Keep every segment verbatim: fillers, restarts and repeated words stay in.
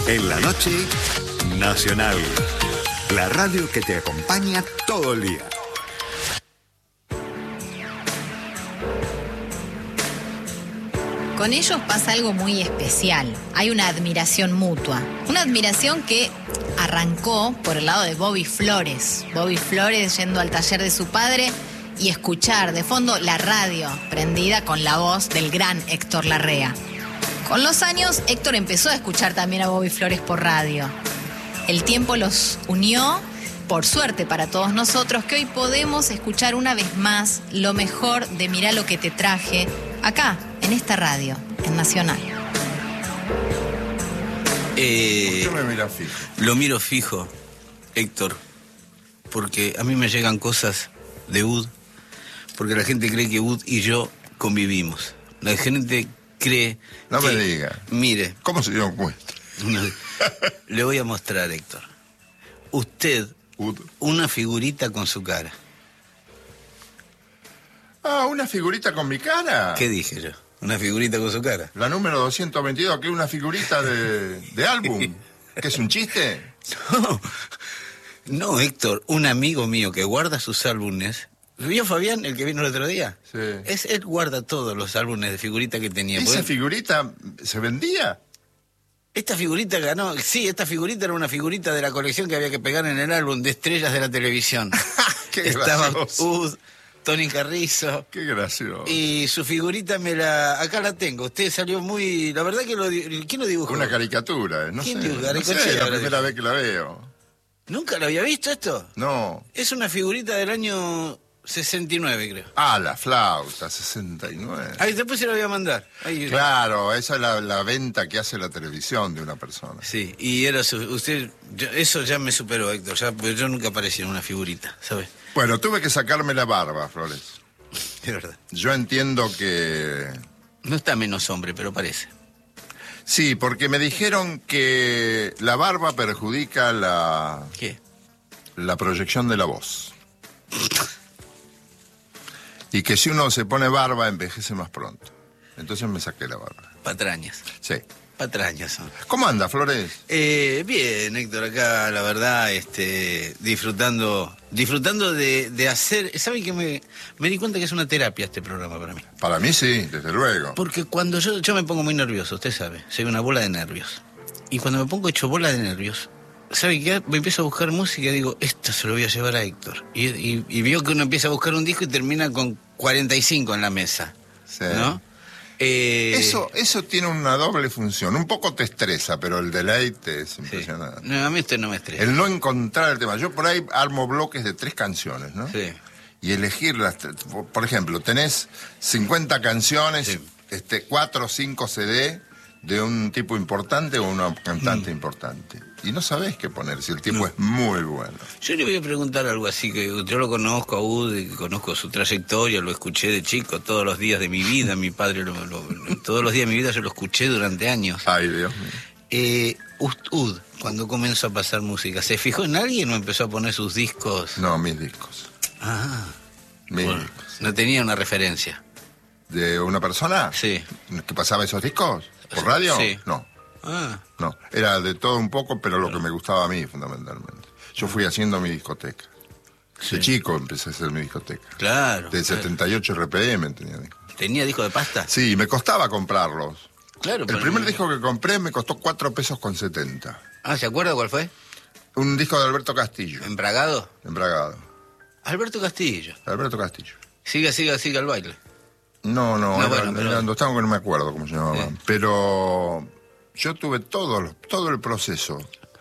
En la noche, Nacional. La radio que te acompaña todo el día. Con ellos pasa algo muy especial. Hay una admiración mutua. Una admiración que arrancó por el lado de Bobby Flores. Bobby Flores yendo al taller de su padre y escuchar de fondo la radio prendida con la voz del gran Héctor Larrea. Con los años, Héctor empezó a escuchar también a Bobby Flores por radio. El tiempo los unió, por suerte para todos nosotros, que hoy podemos escuchar una vez más lo mejor de Mirá lo que te traje, acá, en esta radio, en Nacional. Eh, ¿Por qué me mira fijo? Lo miro fijo, Héctor, porque a mí me llegan cosas de U D, porque la gente cree que U D y yo convivimos. La gente cree No que, me diga. Mire, ¿Cómo se dio cuenta? le voy a mostrar, Héctor. Usted, U D. una figurita con su cara. Ah, una figurita con mi cara. ¿Qué dije yo? Una figurita con su cara. La número doscientos veintidós, que es una figurita de, de álbum. ¿Qué es un chiste? No, no, Héctor, un amigo mío que guarda sus álbumes. ¿Vio Fabián, el que vino el otro día? Sí. Es, él guarda todos los álbumes de figurita que tenía. ¿Esa Porque figurita se vendía? esta figurita ganó, sí, esta figurita era una figurita de la colección que había que pegar en el álbum de estrellas de la televisión. Qué Estaba gracioso. U D, Tony Carrizo. Qué gracioso. Y su figurita me la... Acá la tengo. Usted salió muy... La verdad que lo... di- ¿Quién lo dibujó? Una caricatura, eh, no sé. ¿Quién dijo? No Caricatura, sé, la ahora primera dijo. vez que la veo. ¿Nunca lo había visto esto? No. Es una figurita del año sesenta y nueve, creo. Ah, la flauta, sesenta y nueve. Ahí después se lo voy a mandar. Ahí, Claro, esa es la, la venta que hace la televisión de una persona. Sí, y era su, usted, yo- eso ya me superó, Héctor, ya, pero yo nunca aparecí en una figurita, ¿sabes? Bueno, tuve que sacarme la barba, Flores. Es verdad. Yo entiendo que... No está menos hombre, pero parece. Sí, porque me dijeron que la barba perjudica la, ¿Qué? la proyección de la voz. Y que si uno se pone barba, envejece más pronto. Entonces me saqué la barba. Patrañas. Sí. Patrañas son. ¿Cómo anda, Flores? Eh, bien, Héctor, acá la verdad, este, disfrutando, disfrutando de, de hacer, ¿saben que me, me di cuenta que es una terapia este programa para mí? Para mí sí, desde luego. Porque cuando yo, yo me pongo muy nervioso, usted sabe, soy una bola de nervios. Y cuando me pongo hecho bola de nervios, ¿sabe qué? Me empiezo a buscar música y digo, esto se lo voy a llevar a Héctor. Y, y, y veo que uno empieza a buscar un disco y termina con cuarenta y cinco en la mesa, Sí. ¿no? Eh, Eso, eso tiene una doble función. Un poco te estresa, pero el deleite es sí. impresionante. No, a mí usted no me estresa. El no encontrar el tema. Yo por ahí armo bloques de tres canciones, ¿no? Sí. Y elegirlas. Por- Por ejemplo, tenés cincuenta canciones, Sí. este, cuatro o cinco C D de un tipo importante o una cantante Mm. importante. Y no sabés qué poner, si el tipo No. es muy bueno. Yo le voy a preguntar algo así, que yo lo conozco a U D, que conozco su trayectoria, lo escuché de chico todos los días de mi vida, mi padre, lo- lo- lo- todos los días de mi vida yo lo escuché durante años. Ay, Dios mío. Eh, U D, cuando comenzó a pasar música, ¿se fijó en alguien o empezó a poner sus discos? No, mis discos. Ah, Mis bueno, discos. no tenía una referencia. ¿De una persona? Sí. ¿Que pasaba esos discos? ¿Por radio? Sí. No. Ah, No, era de todo un poco, pero lo que me gustaba a mí, fundamentalmente. Yo fui haciendo mi discoteca. Sí. De chico empecé a hacer mi discoteca. claro. De claro. setenta y ocho R P M tenía discos. ¿Tenía disco de pasta? Sí, me costaba comprarlos. Claro. El pero- primer disco que compré me costó cuatro pesos con setenta. Ah, ¿se acuerda cuál fue? Un disco de Alberto Castillo, ¿Embragado? embragado. Alberto Castillo. Alberto Castillo. Siga, siga, siga el baile. No, no, No, era, bueno, pero- era Andostano, que no me acuerdo cómo se llamaba. Sí. Pero yo tuve todo, lo- todo el proceso.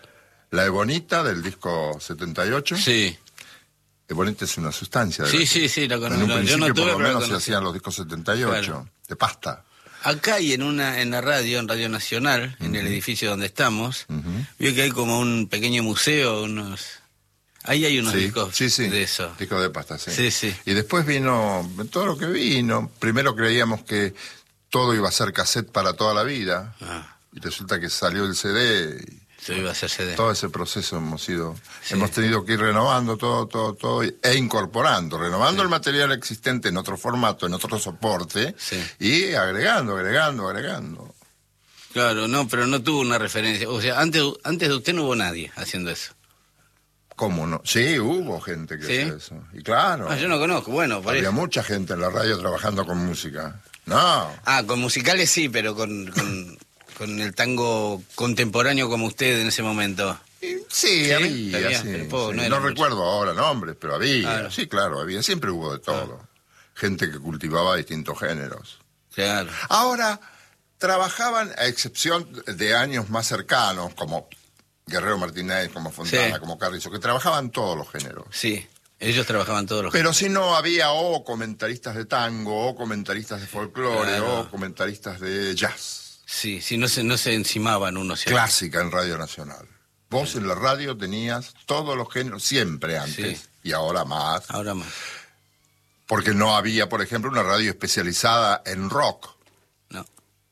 La Ebonita del disco setenta y ocho. Sí. Ebonita es una sustancia. de Sí, la- sí, sí, la En conozco. un Yo principio no tuve, por lo pero la menos se conocí. hacían los discos setenta y ocho, Claro. de pasta. Acá y en una en la radio, en Radio Nacional, en el edificio donde estamos, Ujú. veo que hay como un pequeño museo, unos... Ahí hay unos Sí, discos sí, sí, de eso. discos de pasta, sí. Sí, sí. Y después vino todo lo que vino. Primero creíamos que todo iba a ser cassette para toda la vida. Ah, Y resulta que salió el C D y se iba a hacer C D. todo ese proceso hemos ido, Sí. hemos tenido que ir renovando todo, todo, todo e incorporando, renovando el material existente en otro formato, en otro soporte Sí. y agregando, agregando, agregando. Claro, no, pero no tuvo una referencia. O sea, antes, antes de usted no hubo nadie haciendo eso. ¿Cómo no? Sí, hubo gente que ¿Sí? hizo eso. Y claro. Ah, yo no conozco, bueno, por había eso. mucha gente en la radio trabajando con música. No. Ah, con musicales sí, pero con, con, con el tango contemporáneo como usted en ese momento. Y sí, Sí, había, había, sí, pero poco, sí. no No, era mucho. recuerdo ahora nombres, pero había. Claro. Sí, claro, había. Siempre hubo de todo. Gente que cultivaba distintos géneros. Claro. Ahora, trabajaban, a excepción de años más cercanos, como Guerrero Martínez, como Fontana, Sí. como Carrizo, que trabajaban todos los géneros. Sí, ellos trabajaban todos los... Pero si no, había o comentaristas de tango, o comentaristas de folclore, Claro. o comentaristas de jazz. Sí, sí, no se, no se encimaban unos y otros. Clásica en Radio Nacional. Vos en la radio tenías todos los géneros, siempre antes, Sí. y ahora más. Ahora más. Porque no había, por ejemplo, una radio especializada en rock. No,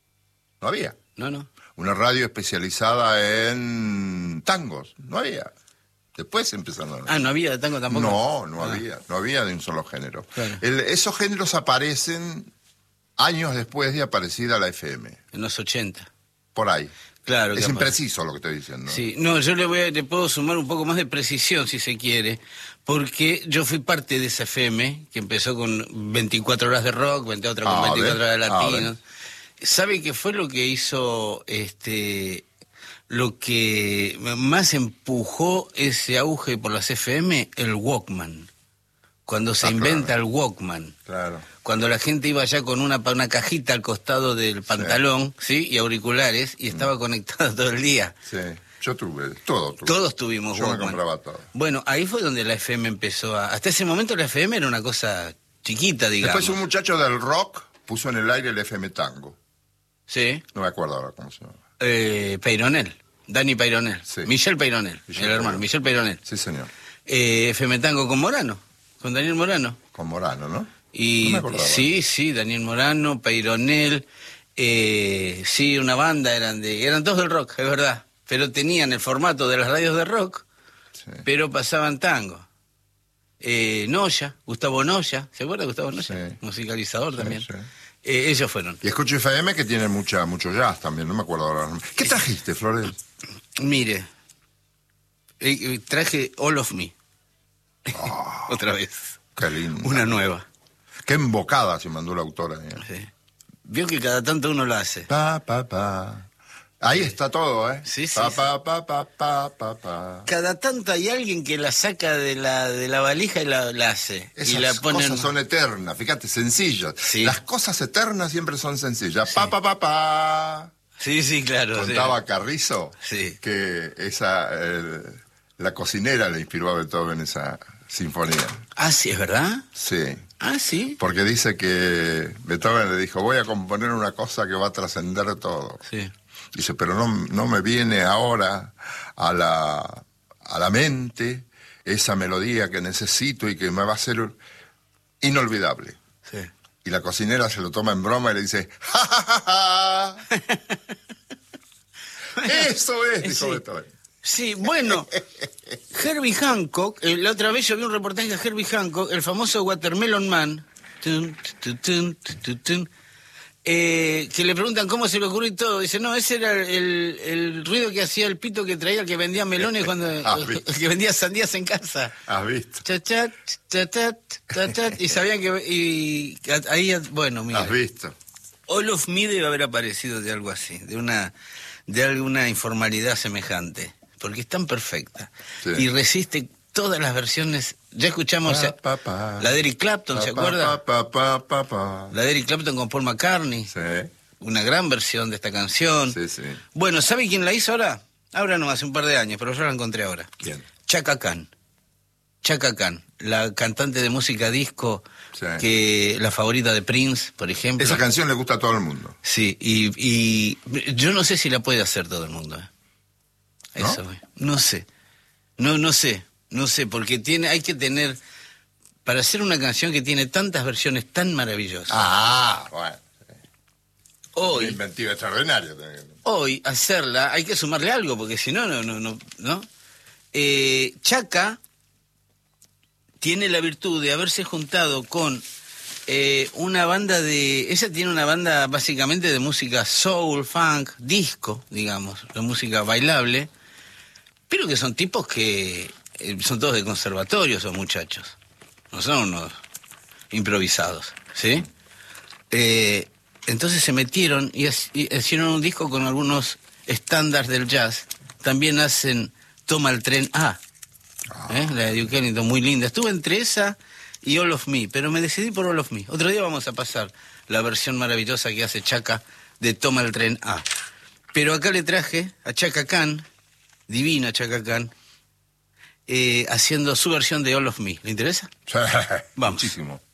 No había. no, no. Una radio especializada en tangos. No había. Después empezaron a... Ah, ¿no había de tango tampoco? No, no Ah. había. No había de un solo género. Claro. El- esos géneros aparecen años después de aparecida la F M. En los ochenta. Por ahí. Claro. Es capaz. impreciso lo que estoy diciendo. Sí, no, yo le voy a- le puedo sumar un poco más de precisión si se quiere, porque yo fui parte de esa F M que empezó con veinticuatro horas de rock, veinticuatro con A veinticuatro ver, horas de a latinos. ¿Sabe qué fue lo que hizo, este, lo que más empujó ese auge por las F M? El Walkman. Cuando se Ah, inventa claro. el Walkman. Claro. Cuando la gente iba ya con una, una cajita al costado del pantalón, ¿sí? Y auriculares, y estaba conectada todo el día. Sí. Yo tuve. Todo tuve. Todos tuvimos Yo me Walkman. compraba todo. Bueno, ahí fue donde la F M empezó a... Hasta ese momento la F M era una cosa chiquita, digamos. Después un muchacho del rock puso en el aire el F M Tango. Sí. No me acuerdo ahora cómo se llama. Eh, Peyronel. Dani Peyronel. Sí. Michel Peyronel. Michel el hermano, Peyronel. Michel Peyronel. Sí, señor. Eh, F M Tango con Morano. Con Daniel Morano. Con Morano, ¿no? Y No me acordaba. sí, sí, Daniel Morano, Peyronel, eh, sí, una banda eran de, eran todos del rock, es verdad, pero tenían el formato de las radios de rock, Sí. pero pasaban tango. Eh, Noya, Gustavo Noya, ¿se acuerda de Gustavo Noya? Sí. Musicalizador Sí, también. sí. Eh, ellos fueron. Y escucho F M que tiene mucha, mucho jazz también, no me acuerdo ahora. ¿Qué trajiste, Flores? Mire, eh, eh, traje All of Me. Otra vez. Qué lindo. Una nueva. Qué embocada se mandó la autora. ¿eh? Sí. Vio que cada tanto uno lo hace. Pa, pa, pa. Ahí está todo, ¿eh? Sí, sí, Pa, sí. pa, pa, pa, pa, pa, pa. Cada tanto hay alguien que la saca de la, de la valija y la, la hace. Esas y la pone en- cosas son eternas, fíjate, sencillas. Sí. Las cosas eternas siempre son sencillas. Pa, pa, pa, pa. Sí, sí, claro. Contaba sí. Carrizo Sí. que esa eh, la cocinera le inspiró a Beethoven esa sinfonía. Ah, sí, ¿es verdad? Sí. Ah, sí. Porque dice que Beethoven le dijo, voy a componer una cosa que va a trascender todo. Sí. Dice, pero no, no me viene ahora a la, a la mente esa melodía que necesito y que me va a ser inolvidable. Sí. Y la cocinera se lo toma en broma y le dice, ¡ja, ja, ja, ja! Eso es, dijo Sí. Beethoven. Sí, bueno, Herbie Hancock, eh, la otra vez yo vi un reportaje de Herbie Hancock, el famoso Watermelon Man, tun, tun, tun, tun, tun, eh, que le preguntan cómo se le ocurrió y todo. Dice, no, ese era el, el ruido que hacía el pito que traía el que vendía melones cuando Ah, el, viste. que vendía sandías en casa. ¿Has visto? Chachat, chachat, chachat, y sabían que... Y ahí, bueno, mira. ¿Has visto? All of Me debe haber aparecido de algo así, de una, de alguna informalidad semejante, porque es tan perfecta Sí. y resiste todas las versiones. Ya escuchamos Pa, pa, pa. la de Eric Clapton, ¿se Pa, acuerda? pa, pa, pa, pa, pa. La de Eric Clapton con Paul McCartney, Sí, una gran versión de esta canción. sí, sí. Bueno, ¿sabe quién la hizo ahora? Ahora no, hace un par de años, pero yo la encontré ahora. ¿Quién? Chaka Khan. Chaka Khan, la cantante de música disco, Sí. que la favorita de Prince, por ejemplo. Esa canción le gusta a todo el mundo. Sí, y, y yo no sé si la puede hacer todo el mundo. ¿eh? ¿No? Eso, güey. No sé. No, no sé. No sé, porque tiene, hay que tener, para hacer una canción que tiene tantas versiones tan maravillosas. Ah, bueno. hoy, Inventiva extraordinaria. hoy hacerla, hay que sumarle algo, porque si no, no, no, no, ¿no? Eh, Chaka tiene la virtud de haberse juntado con eh, una banda de... Ella tiene una banda básicamente de música soul, funk, disco, digamos, de música bailable, pero que son tipos que eh, son todos de conservatorio, esos muchachos. No son unos improvisados, ¿sí? Eh, entonces se metieron y, y hicieron un disco con algunos estándares del jazz. También hacen Toma el Tren A, ¿eh? La de Duke Ellington, muy linda. Estuve entre esa y All of Me, pero me decidí por All of Me. Otro día vamos a pasar la versión maravillosa que hace Chaka de Toma el Tren A. Pero acá le traje a Chaka Khan, divina Chaka Khan, eh, haciendo su versión de All of Me. ¿Le interesa? Sí, Vamos. muchísimo.